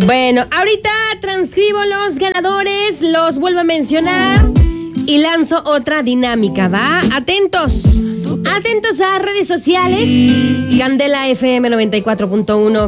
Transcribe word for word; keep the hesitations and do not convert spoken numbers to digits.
Bueno, ahorita transcribo los ganadores, los vuelvo a mencionar y lanzo otra dinámica, ¿va? Atentos, atentos a redes sociales. Candela F M noventa y cuatro punto uno.